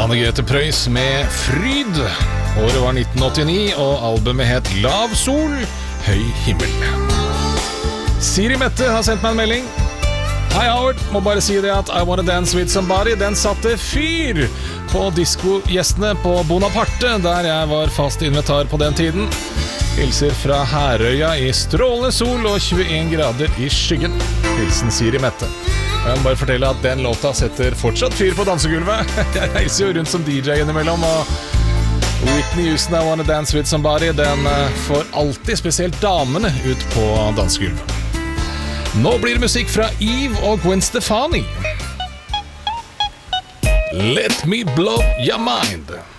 Anne Grete Preus med Fryd. Året var 1989, og albumet het Lav sol, høy himmel. Siri Mette har sendt meg en melding. Hei Howard, må bare si det at I Wanna Dance With Somebody, den satte fyr på diskogjestene på Bonaparte, der jeg var fast invitar på den tiden. Hilser fra Herøya i strålende sol og 21 grader i skyggen. Hilsen Siri Mette. Jeg må bare fortelle at den låta setter fortsatt fyr på dansegulvet. Jeg reiser jo rundt som DJ innimellom, og Whitney Houston, I Wanna Dance With Somebody, den får alltid spesielt damene ut på dansegulvet. Nå blir det musikk fra Eve og Gwen Stefani. Let me blow your mind.